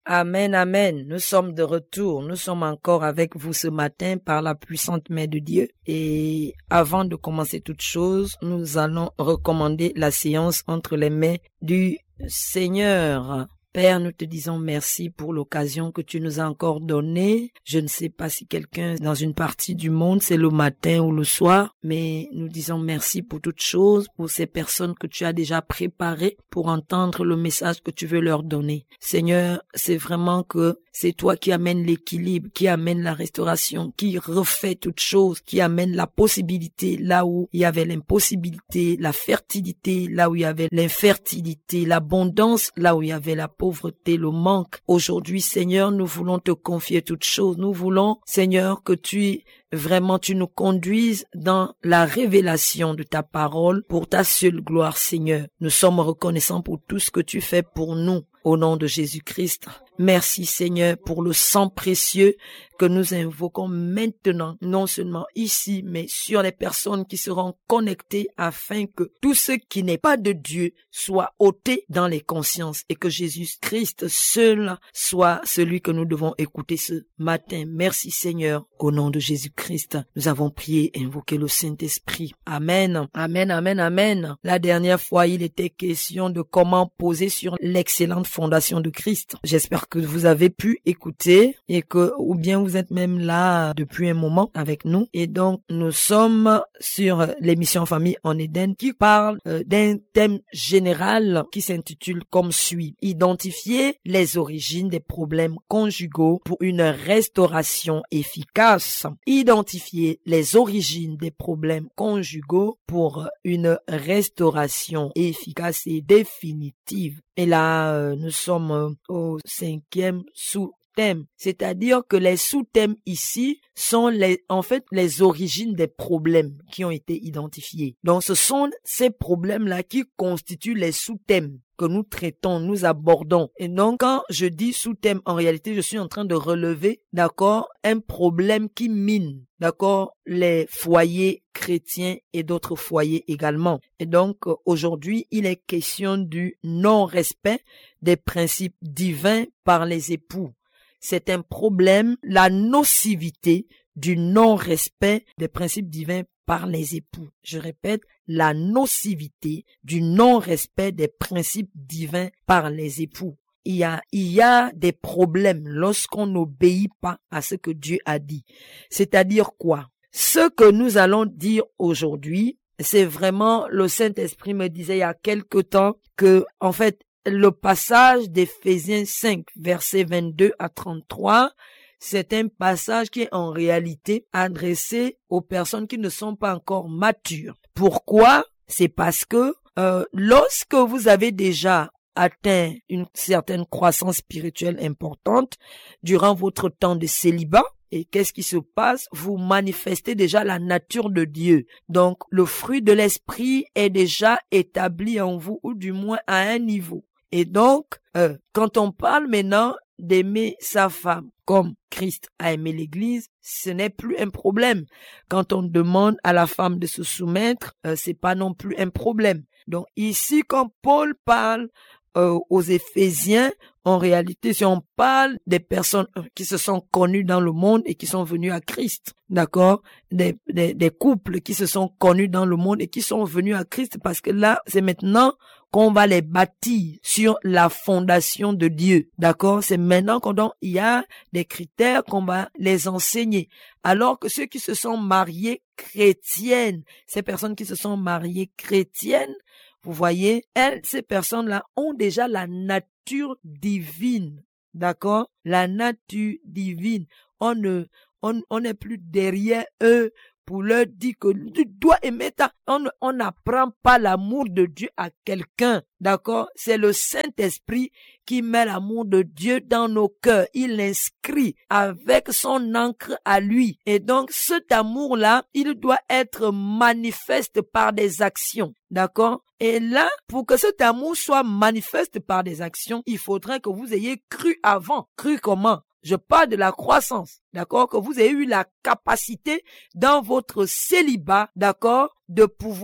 Amen, amen. Nous sommes de retour. Nous sommes encore avec vous ce matin par la puissante main de Dieu. Et avant de commencer toute chose, nous allons recommander la séance entre les mains du Seigneur. Père, nous te disons merci pour l'occasion que tu nous as encore donnée. Je ne sais pas si quelqu'un dans une partie du monde, c'est le matin ou le soir, mais nous disons merci pour toutes choses, pour ces personnes que tu as déjà préparées pour entendre le message que tu veux leur donner. Seigneur, c'est vraiment que c'est toi qui amènes l'équilibre, qui amène la restauration, qui refait toutes choses, qui amène la possibilité là où il y avait l'impossibilité, la fertilité là où il y avait l'infertilité, l'abondance là où il y avait la pauvreté, le manque. Aujourd'hui, Seigneur, nous voulons te confier toutes choses. Nous voulons, Seigneur, que tu nous conduises dans la révélation de ta parole pour ta seule gloire, Seigneur. Nous sommes reconnaissants pour tout ce que tu fais pour nous. Au nom de Jésus-Christ. Merci Seigneur pour le sang précieux que nous invoquons maintenant, non seulement ici, mais sur les personnes qui seront connectées afin que tout ce qui n'est pas de Dieu soit ôté dans les consciences et que Jésus-Christ seul soit celui que nous devons écouter ce matin. Merci Seigneur, au nom de Jésus-Christ. Nous avons prié et invoqué le Saint-Esprit. Amen. Amen, amen, amen. La dernière fois, il était question de comment poser sur l'excellente fondation de Christ. J'espère que vous avez pu écouter et que, ou bien vous êtes même là depuis un moment avec nous. Et donc, nous sommes sur l'émission Famille en Éden qui parle d'un thème général qui s'intitule comme suit. Identifier les origines des problèmes conjugaux pour une restauration efficace. Identifier les origines des problèmes conjugaux pour une restauration efficace et définitive. Et là, nous sommes au 5e sous-thème. C'est-à-dire que les sous-thèmes ici sont les origines des problèmes qui ont été identifiés. Donc, ce sont ces problèmes-là qui constituent les sous-thèmes que nous traitons, nous abordons. Et donc, quand je dis sous-thème, en réalité, je suis en train de relever, d'accord, un problème qui mine, d'accord, les foyers chrétiens et d'autres foyers également. Et donc, aujourd'hui, il est question du non-respect des principes divins par les époux. C'est un problème, la nocivité du non-respect des principes divins par les époux. Je répète, la nocivité du non-respect des principes divins par les époux. Il y a des problèmes lorsqu'on n'obéit pas à ce que Dieu a dit. C'est-à-dire quoi? Ce que nous allons dire aujourd'hui, c'est vraiment, le Saint-Esprit me disait il y a quelque temps que, en fait, le passage d'Éphésiens 5, versets 22 à 33, c'est un passage qui est en réalité adressé aux personnes qui ne sont pas encore matures. Pourquoi? C'est parce que lorsque vous avez déjà atteint une certaine croissance spirituelle importante durant votre temps de célibat, et qu'est-ce qui se passe? Vous manifestez déjà la nature de Dieu. Donc, le fruit de l'esprit est déjà établi en vous, ou du moins à un niveau. Et donc, quand on parle maintenant d'aimer sa femme comme Christ a aimé l'Église, ce n'est plus un problème. Quand on demande à la femme de se soumettre, c'est pas non plus un problème. Donc ici, quand Paul parle aux Éphésiens, en réalité, si on parle des personnes qui se sont connues dans le monde et qui sont venues à Christ, d'accord, des couples qui se sont connus dans le monde et qui sont venus à Christ, parce que là, c'est maintenant qu'on va les bâtir sur la fondation de Dieu, d'accord? C'est maintenant il y a des critères qu'on va les enseigner. Alors que ceux qui se sont mariés chrétiennes, ces personnes qui se sont mariées chrétiennes, vous voyez, ces personnes-là ont déjà la nature divine, d'accord? La nature divine. On n'est plus derrière eux pour leur dire que tu dois aimer on n'apprend pas l'amour de Dieu à quelqu'un, d'accord? C'est le Saint-Esprit qui met l'amour de Dieu dans nos cœurs. Il l'inscrit avec son encre à lui. Et donc, cet amour-là, il doit être manifeste par des actions, d'accord? Et là, pour que cet amour soit manifeste par des actions, il faudrait que vous ayez cru avant. Cru comment? Je parle de la croissance, d'accord? Que vous ayez eu la capacité dans votre célibat, d'accord? De pouvoir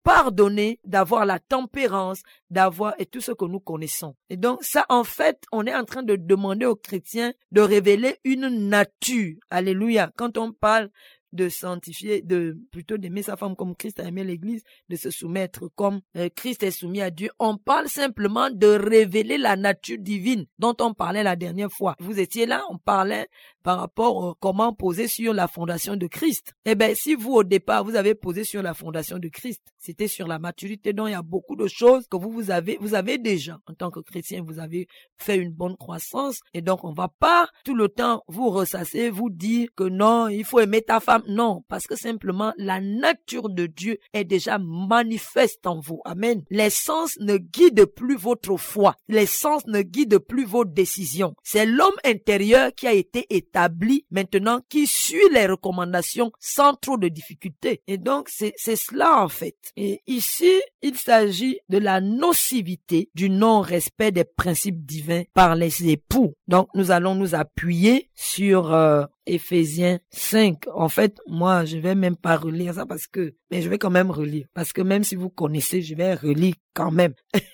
pardonner, d'avoir la tempérance, et tout ce que nous connaissons. Et donc ça, en fait, on est en train de demander aux chrétiens de révéler une nature. Alléluia. Quand on parle de sanctifier, plutôt d'aimer sa femme comme Christ a aimé l'Église, de se soumettre comme Christ est soumis à Dieu. On parle simplement de révéler la nature divine dont on parlait la dernière fois. Vous étiez là, on parlait par rapport à comment poser sur la fondation de Christ. Eh bien, si vous, au départ, vous avez posé sur la fondation de Christ, c'était sur la maturité, donc il y a beaucoup de choses que vous avez déjà, en tant que chrétien, vous avez fait une bonne croissance, et donc on va pas tout le temps vous ressasser, vous dire que non, il faut aimer ta femme. Non, parce que simplement, la nature de Dieu est déjà manifeste en vous. Amen. Les sens ne guident plus votre foi. Les sens ne guident plus vos décisions. C'est l'homme intérieur qui a été établi maintenant, qui suit les recommandations sans trop de difficultés. Et donc, c'est cela en fait. Et ici, il s'agit de la nocivité du non-respect des principes divins par les époux. Donc, nous allons nous appuyer sur Éphésiens 5. En fait, moi, je vais même pas relire ça mais je vais quand même relire. Parce que même si vous connaissez, je vais relire quand même.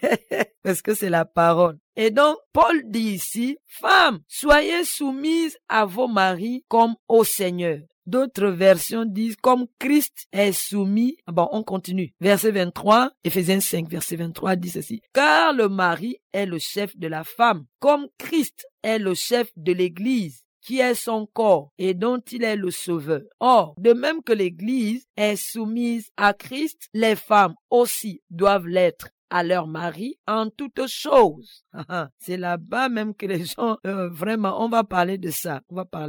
Parce que c'est la parole. Et donc, Paul dit ici, femmes, soyez soumises à vos maris comme au Seigneur. D'autres versions disent comme Christ est soumis. Bon, on continue. Verset 23, Éphésiens 5, verset 23 dit ceci. Car le mari est le chef de la femme, comme Christ est le chef de l'Église, qui est son corps et dont il est le sauveur. Or, de même que l'Église est soumise à Christ, les femmes aussi doivent l'être à leur mari en toutes choses. C'est là-bas même que les gens, vraiment, on va parler de ça.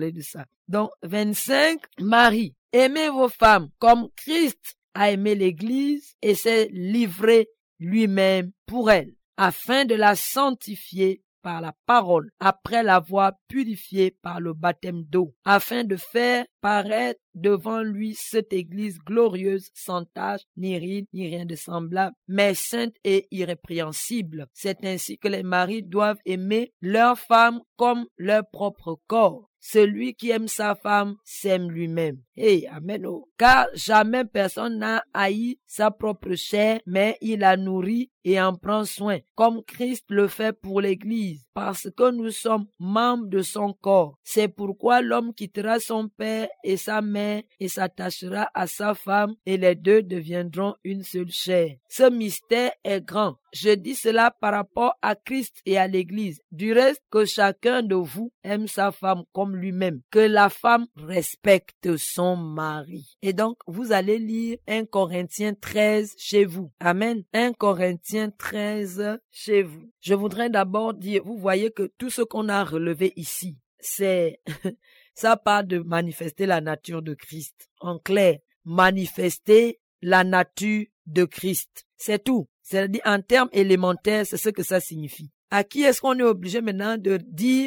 Donc, 25, Marie, aimez vos femmes comme Christ a aimé l'Église et s'est livré lui-même pour elle, afin de la sanctifier par la parole, après l'avoir purifiée par le baptême d'eau, afin de faire paraître devant lui cette église glorieuse, sans tache, ni ride, ni rien de semblable, mais sainte et irrépréhensible. C'est ainsi que les maris doivent aimer leur femme comme leur propre corps. Celui qui aime sa femme s'aime lui-même. Amen. Car jamais personne n'a haï sa propre chair, mais il la nourrit et en prend soin, comme Christ le fait pour l'Église, parce que nous sommes membres de son corps. C'est pourquoi l'homme quittera son père et sa mère et s'attachera à sa femme, et les deux deviendront une seule chair. Ce mystère est grand. Je dis cela par rapport à Christ et à l'Église. Du reste, que chacun de vous aime sa femme comme lui-même, que la femme respecte son mari. Et donc, vous allez lire 1 Corinthiens 13 chez vous. Amen. 1 Corinthiens 13 chez vous. Je voudrais d'abord dire, vous voyez que tout ce qu'on a relevé ici, c'est ça part de manifester la nature de Christ. En clair, manifester la nature de Christ. C'est tout. C'est-à-dire, en termes élémentaires, c'est ce que ça signifie. À qui est-ce qu'on est obligé maintenant de dire,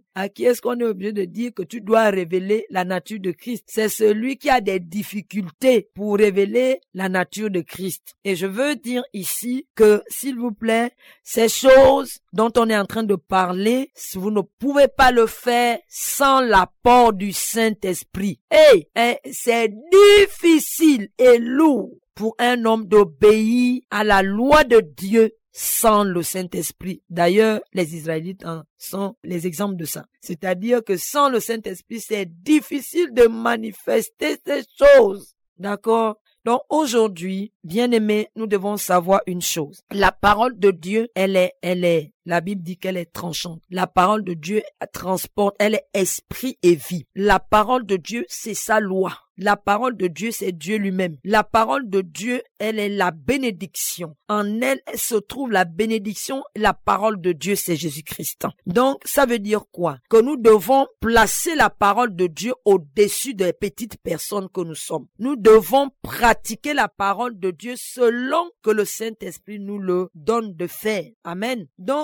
que tu dois révéler la nature de Christ? C'est celui qui a des difficultés pour révéler la nature de Christ. Et je veux dire ici que, s'il vous plaît, ces choses dont on est en train de parler, vous ne pouvez pas le faire sans l'apport du Saint-Esprit. C'est difficile et lourd pour un homme d'obéir à la loi de Dieu sans le Saint-Esprit. D'ailleurs, les Israélites sont les exemples de ça. C'est-à-dire que sans le Saint-Esprit, c'est difficile de manifester ces choses. D'accord? Donc aujourd'hui, bien-aimés, nous devons savoir une chose. La parole de Dieu, la Bible dit qu'elle est tranchante. La parole de Dieu transporte, elle est esprit et vie. La parole de Dieu, c'est sa loi. La parole de Dieu, c'est Dieu lui-même. La parole de Dieu, elle est la bénédiction. En elle se trouve la bénédiction. La parole de Dieu, c'est Jésus-Christ. Donc, ça veut dire quoi? Que nous devons placer la parole de Dieu au-dessus des petites personnes que nous sommes. Nous devons pratiquer la parole de Dieu selon que le Saint-Esprit nous le donne de faire. Amen. Donc,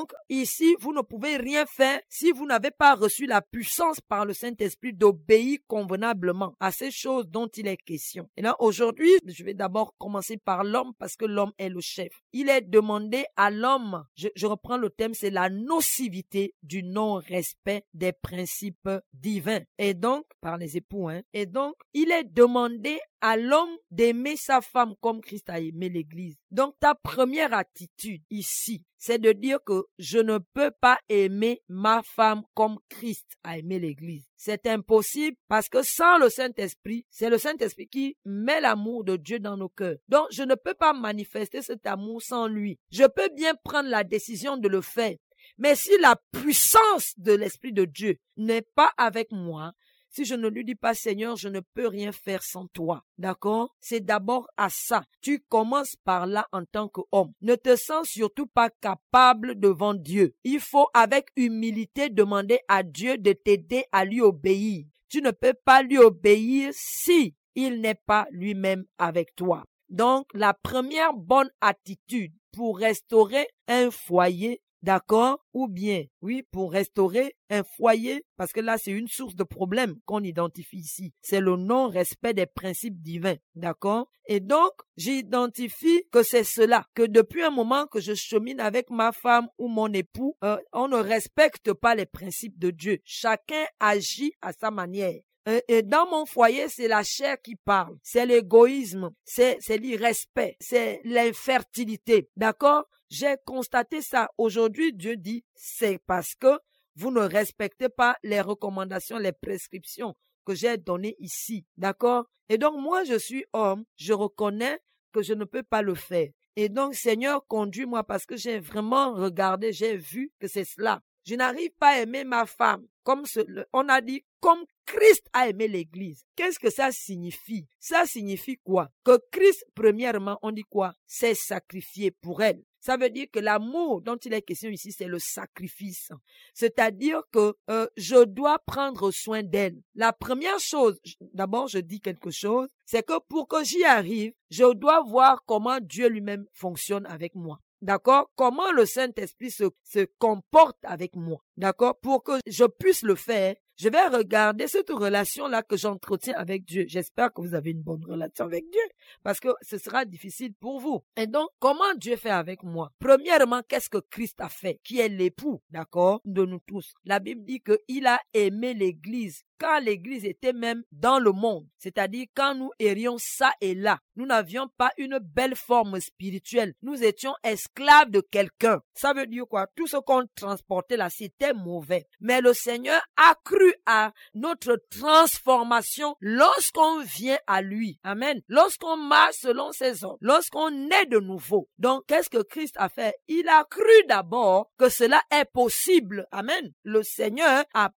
Donc, ici, vous ne pouvez rien faire si vous n'avez pas reçu la puissance par le Saint-Esprit d'obéir convenablement à ces choses dont il est question. Et là, aujourd'hui, je vais d'abord commencer par l'homme parce que l'homme est le chef. Il est demandé à l'homme, je reprends le thème, c'est la nocivité du non-respect des principes divins. Et donc, par les époux, et donc, il est demandé à l'homme d'aimer sa femme comme Christ a aimé l'Église. Donc, ta première attitude ici, c'est de dire que je ne peux pas aimer ma femme comme Christ a aimé l'Église. C'est impossible parce que sans le Saint-Esprit, c'est le Saint-Esprit qui met l'amour de Dieu dans nos cœurs. Donc, je ne peux pas manifester cet amour sans lui. Je peux bien prendre la décision de le faire. Mais si la puissance de l'Esprit de Dieu n'est pas avec moi, si je ne lui dis pas, Seigneur, je ne peux rien faire sans toi, d'accord? C'est d'abord à ça. Tu commences par là en tant qu'homme. Ne te sens surtout pas capable devant Dieu. Il faut avec humilité demander à Dieu de t'aider à lui obéir. Tu ne peux pas lui obéir si il n'est pas lui-même avec toi. Donc, la première bonne attitude pour restaurer un foyer, d'accord? Ou bien, oui, pour restaurer un foyer, parce que là, c'est une source de problème qu'on identifie ici. C'est le non-respect des principes divins, d'accord? Et donc, j'identifie que c'est cela, que depuis un moment que je chemine avec ma femme ou mon époux, on ne respecte pas les principes de Dieu. Chacun agit à sa manière. Et dans mon foyer, c'est la chair qui parle, c'est l'égoïsme, c'est l'irrespect, c'est l'infertilité, d'accord? J'ai constaté ça. Aujourd'hui, Dieu dit, c'est parce que vous ne respectez pas les recommandations, les prescriptions que j'ai données ici, d'accord? Et donc, moi, je suis homme, je reconnais que je ne peux pas le faire. Et donc, Seigneur, conduis-moi parce que j'ai vraiment regardé, j'ai vu que c'est cela. Je n'arrive pas à aimer ma femme comme on a dit, comme Christ a aimé l'Église. Qu'est-ce que ça signifie? Ça signifie quoi? Que Christ, premièrement, on dit quoi? C'est sacrifié pour elle. Ça veut dire que l'amour dont il est question ici, c'est le sacrifice. C'est-à-dire que je dois prendre soin d'elle. La première chose, d'abord je dis quelque chose, c'est que pour que j'y arrive, je dois voir comment Dieu lui-même fonctionne avec moi. D'accord? Comment le Saint-Esprit se comporte avec moi. D'accord? Pour que je puisse le faire, je vais regarder cette relation-là que j'entretiens avec Dieu. J'espère que vous avez une bonne relation avec Dieu parce que ce sera difficile pour vous. Et donc, comment Dieu fait avec moi? Premièrement, qu'est-ce que Christ a fait? Qui est l'époux, d'accord, de nous tous. La Bible dit qu'il a aimé l'Église quand l'Église était même dans le monde. C'est-à-dire quand nous errions ça et là. Nous n'avions pas une belle forme spirituelle. Nous étions esclaves de quelqu'un. Ça veut dire quoi? Tout ce qu'on transportait là, c'était mauvais. Mais le Seigneur a cru à notre transformation lorsqu'on vient à lui. Amen. Lorsqu'on marche selon ses ordres. Lorsqu'on est de nouveau. Donc, qu'est-ce que Christ a fait? Il a cru d'abord que cela est possible. Amen. Le Seigneur a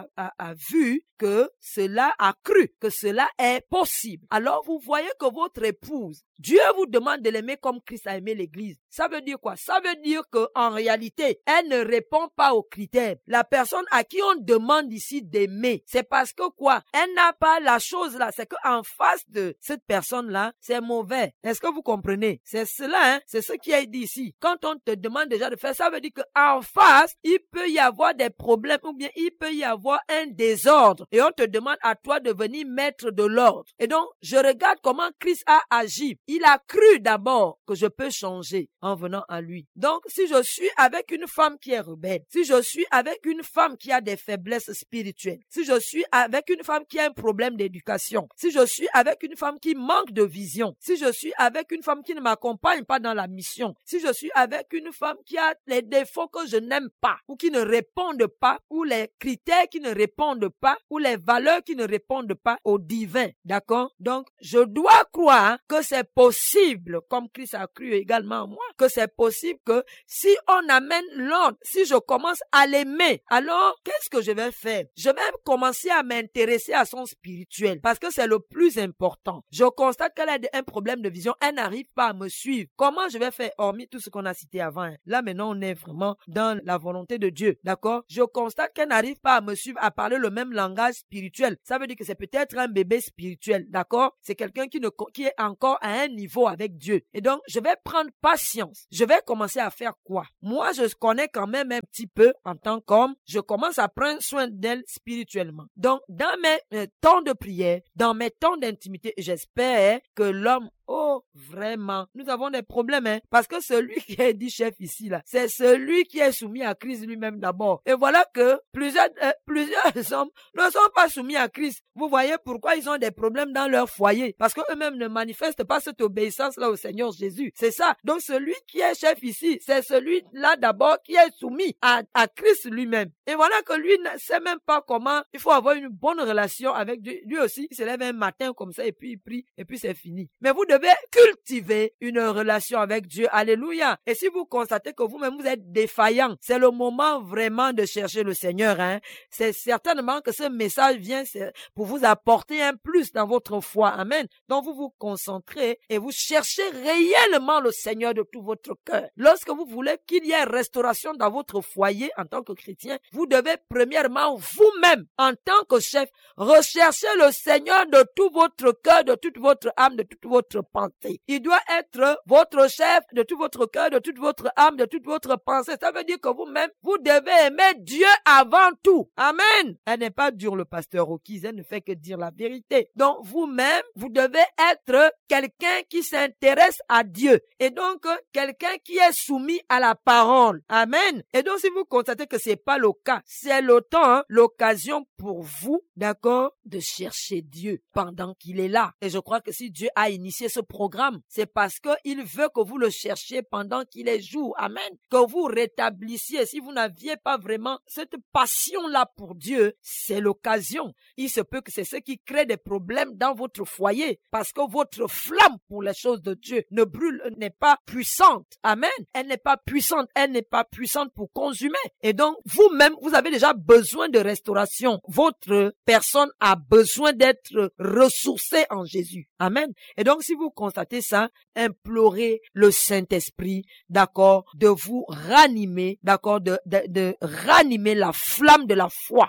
vu que cela a cru, que cela est possible. Alors, vous voyez que votre épouse, Dieu vous demande de l'aimer comme Christ a aimé l'Église. Ça veut dire quoi? Ça veut dire qu'en réalité, elle ne répond pas aux critères. La personne à qui on demande ici d'aimer, c'est parce que quoi? Elle n'a pas la chose là. C'est qu'en face de cette personne-là, c'est mauvais. Est-ce que vous comprenez? C'est cela, c'est ce qui est dit ici. Quand on te demande déjà de faire, ça veut dire qu'en face, il peut y avoir des problèmes ou bien il peut y avoir un désordre. Et on te demande à toi de venir mettre de l'ordre. Et donc, je regarde comment Christ a agi. Il a cru d'abord que je peux changer en venant à lui. Donc, si je suis avec une femme qui est rebelle, si je suis avec une femme qui a des faiblesses spirituelles, si je suis avec une femme qui a un problème d'éducation, si je suis avec une femme qui manque de vision, si je suis avec une femme qui ne m'accompagne pas dans la mission, si je suis avec une femme qui a les défauts que je n'aime pas, ou qui ne répondent pas, ou les critères qui ne répondent pas, ou les valeurs qui ne répondent pas au divin, d'accord? Donc, je dois croire que c'est possible, comme Christ a cru également en moi, que c'est possible que si on amène l'ordre, si je commence à l'aimer, alors qu'est-ce que je vais faire? Je vais commencer à m'intéresser à son spirituel, parce que c'est le plus important. Je constate qu'elle a un problème de vision, elle n'arrive pas à me suivre. Comment je vais faire, hormis tout ce qu'on a cité avant? Là, maintenant, on est vraiment dans la volonté de Dieu, d'accord? Je constate qu'elle n'arrive pas à me suivre, à parler le même langage spirituel. Ça veut dire que c'est peut-être un bébé spirituel, d'accord? C'est quelqu'un qui est encore à un niveau avec Dieu. Et donc, je vais prendre patience science. Je vais commencer à faire quoi? Moi, je connais quand même un petit peu en tant qu'homme. Je commence à prendre soin d'elle spirituellement. Donc, dans mes temps de prière, dans mes temps d'intimité, j'espère que l'homme vraiment, nous avons des problèmes, parce que celui qui est dit chef ici, là, c'est celui qui est soumis à Christ lui-même d'abord. Et voilà que plusieurs hommes ne sont pas soumis à Christ. Vous voyez pourquoi ils ont des problèmes dans leur foyer? Parce qu'eux-mêmes ne manifestent pas cette obéissance-là au Seigneur Jésus. C'est ça. Donc celui qui est chef ici, c'est celui-là d'abord qui est soumis à Christ lui-même. Et voilà que lui ne sait même pas comment il faut avoir une bonne relation avec Dieu. Lui aussi, il se lève un matin comme ça et puis il prie et puis c'est fini. Mais vous devez cultiver une relation avec Dieu. Alléluia. Et si vous constatez que vous-même vous êtes défaillant, c'est le moment vraiment de chercher le Seigneur. C'est certainement que ce message vient pour vous apporter un plus dans votre foi. Amen. Donc vous vous concentrez et vous cherchez réellement le Seigneur de tout votre cœur. Lorsque vous voulez qu'il y ait restauration dans votre foyer en tant que chrétien, vous devez premièrement vous-même, en tant que chef, rechercher le Seigneur de tout votre cœur, de toute votre âme, de toute votre pensée. Il doit être votre chef de tout votre cœur, de toute votre âme, de toute votre pensée. Ça veut dire que vous-même, vous devez aimer Dieu avant tout. Amen. Elle n'est pas dure, le pasteur O'Keefe, elle ne fait que dire la vérité. Donc vous-même, vous devez être quelqu'un qui s'intéresse à Dieu. Et donc, quelqu'un qui est soumis à la parole. Amen. Et donc, si vous constatez que c'est pas le cas, c'est le temps, l'occasion pour vous, d'accord, de chercher Dieu pendant qu'il est là. Et je crois que si Dieu a initié ce programme, c'est parce qu'il veut que vous le cherchiez pendant qu'il est jour. Amen. Que vous rétablissiez. Si vous n'aviez pas vraiment cette passion-là pour Dieu, c'est l'occasion. Il se peut que c'est ce qui crée des problèmes dans votre foyer parce que votre flamme pour les choses de Dieu n'est pas puissante. Amen. Elle n'est pas puissante. Elle n'est pas puissante pour consumer. Et donc, vous-même, vous avez déjà besoin de restauration. Votre personne a besoin d'être ressourcée en Jésus. Amen. Et donc, si vous constatez ça, implorez le Saint-Esprit, d'accord, de vous ranimer, d'accord, de ranimer la flamme de la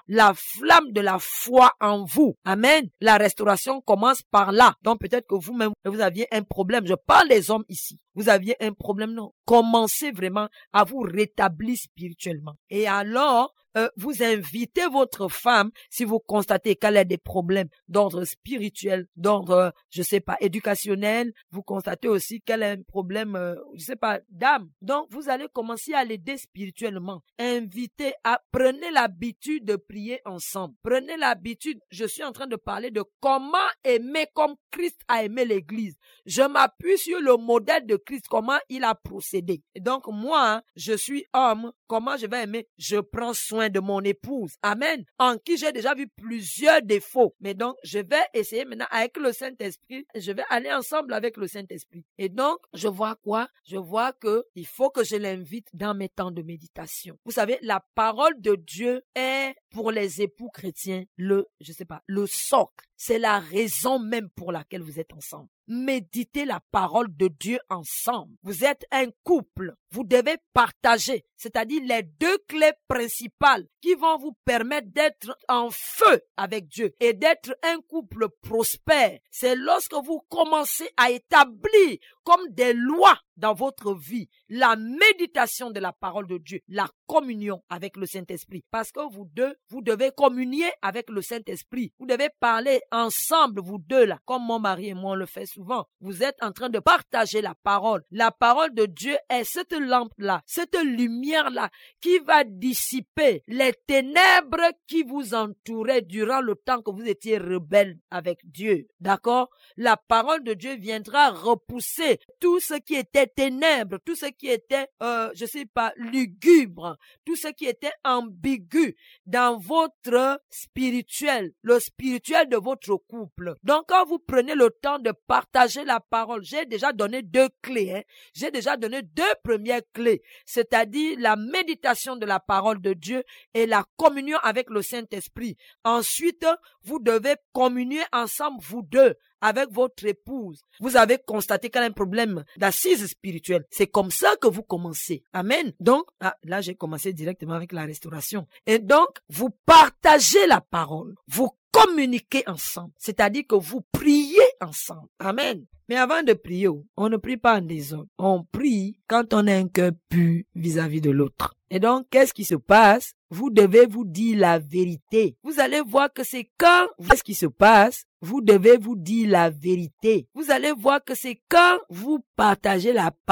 foi en vous. Amen. La restauration commence par là. Donc, peut-être que vous-même, vous aviez un problème. Je parle des hommes ici. Vous aviez un problème, non. Commencez vraiment à vous rétablir spirituellement. Et alors, vous invitez votre femme, si vous constatez qu'elle a des problèmes d'ordre spirituel, d'ordre, éducationnel, vous constatez aussi qu'elle a un problème, d'âme. Donc, vous allez commencer à l'aider spirituellement. Prenez l'habitude de prier ensemble. Prenez l'habitude, je suis en train de parler de comment aimer comme Christ a aimé l'Église. Je m'appuie sur le modèle de Christ, comment il a procédé. Et donc, moi, je suis homme, comment je vais aimer? Je prends soin de mon épouse. Amen. En qui j'ai déjà vu plusieurs défauts. Mais donc, je vais essayer maintenant avec le Saint-Esprit. Je vais aller ensemble avec le Saint-Esprit. Et donc, je vois quoi? Je vois que il faut que je l'invite dans mes temps de méditation. Vous savez, la parole de Dieu est pour les époux chrétiens le socle. C'est la raison même pour laquelle vous êtes ensemble. Méditez la parole de Dieu ensemble. Vous êtes un couple. Vous devez partager, c'est-à-dire les deux clés principales qui vont vous permettre d'être en feu avec Dieu et d'être un couple prospère. C'est lorsque vous commencez à établir comme des lois dans votre vie la méditation de la parole de Dieu, la communion avec le Saint-Esprit. Parce que vous deux, vous devez communier avec le Saint-Esprit. Vous devez parler ensemble, vous deux là, comme mon mari et moi on le fait souvent. Vous êtes en train de partager la parole. La parole de Dieu est cette lampe-là, cette lumière-là qui va dissiper les ténèbres qui vous entouraient durant le temps que vous étiez rebelles avec Dieu. D'accord? La parole de Dieu viendra repousser tout ce qui était ténèbres, tout ce qui était, lugubre, tout ce qui était ambigu dans votre spirituel, le spirituel de votre couple. Donc, quand vous prenez le temps de partager la parole, j'ai déjà donné 2 clés, J'ai déjà donné 2 premières clés, c'est-à-dire la méditation de la parole de Dieu et la communion avec le Saint-Esprit. Ensuite, vous devez communier ensemble, vous deux, avec votre épouse. Vous avez constaté qu'elle a un problème d'assise spirituelle. C'est comme ça que vous commencez. Amen. Donc, là, j'ai commencé directement avec la restauration. Et donc, vous partagez la parole. Vous communiquez ensemble. C'est-à-dire que vous priez ensemble. Amen. Mais avant de prier, on ne prie pas en désordre. On prie quand on a un cœur pur vis-à-vis de l'autre. Et donc, qu'est-ce qui se passe? Vous devez vous dire la vérité. Vous allez voir que c'est quand qu'est-ce qui se passe? Vous devez vous dire la vérité. Vous allez voir que c'est quand vous partagez la parole